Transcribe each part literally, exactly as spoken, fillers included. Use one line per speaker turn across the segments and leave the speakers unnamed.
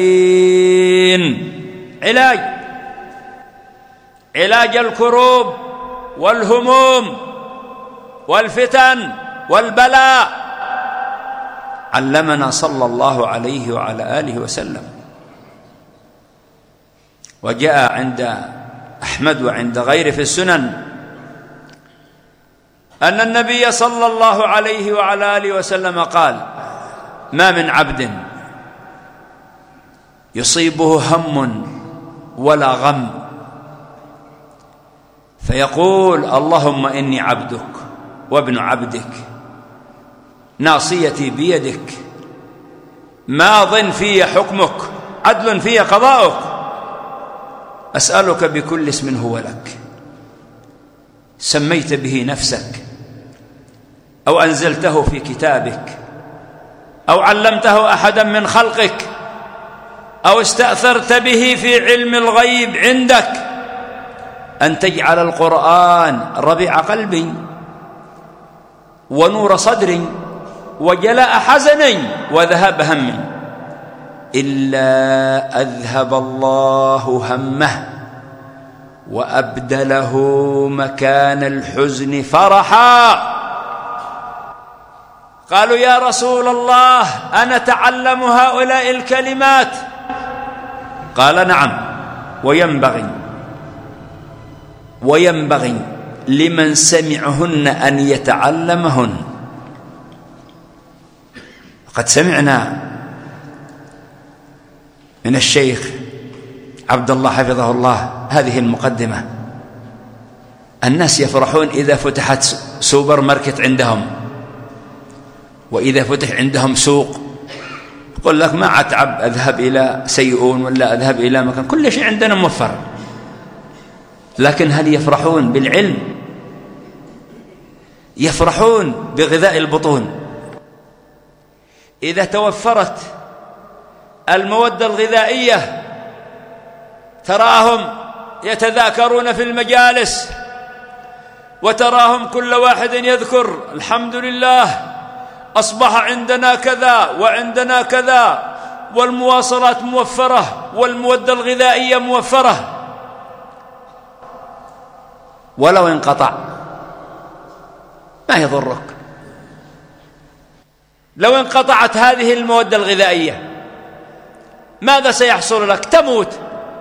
علاج علاج الكروب والهموم والفتن والبلاء علمنا صلى الله عليه وعلى آله وسلم. وجاء عند أحمد وعند غيره في السنن أن النبي صلى الله عليه وعلى آله وسلم قال: ما من عبد يصيبه هم ولا غم فيقول: اللهم إني عبدك وابن عبدك ناصيتي بيدك ماض في حكمك عدل في قضاؤك أسألك بكل اسم هو لك سميت به نفسك أو أنزلته في كتابك أو علمته أحدا من خلقك أو استأثرت به في علم الغيب عندك أن تجعل القرآن ربيع قلبي ونور صدري وجلاء حزني وذهاب همي إلا أذهب الله همه وأبدله مكان الحزن فرحا. قالوا: يا رسول الله أنتعلم هؤلاء الكلمات؟ قال: نعم، وينبغي وينبغي لمن سمعهن أن يتعلمهن. قد سمعنا من الشيخ عبد الله حفظه الله هذه المقدمة: الناس يفرحون إذا فتحت سوبر ماركت عندهم، وإذا فتح عندهم سوق يقول لك: ما أتعب أذهب إلى سيئون ولا أذهب إلى مكان، كل شيء عندنا موفر. لكن هل يفرحون بالعلم؟ يفرحون بغذاء البطون. إذا توفرت المواد الغذائية تراهم يتذاكرون في المجالس، وتراهم كل واحد يذكر: الحمد لله أصبح عندنا كذا وعندنا كذا، والمواصلات موفرة والمواد الغذائية موفرة. ولو انقطع ما يضرك. لو انقطعت هذه المواد الغذائية ماذا سيحصل لك؟ تموت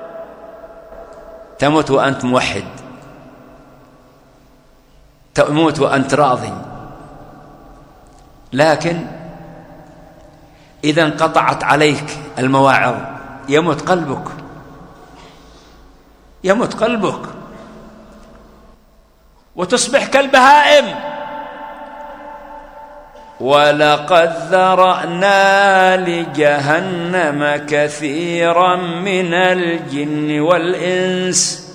تموت وأنت موحد، تموت وأنت راضي. لكن إذا انقطعت عليك المواعظ يموت قلبك، يموت قلبك وتصبح كالبهائم. ولقد ذرأنا لجهنم كثيرا من الجن والإنس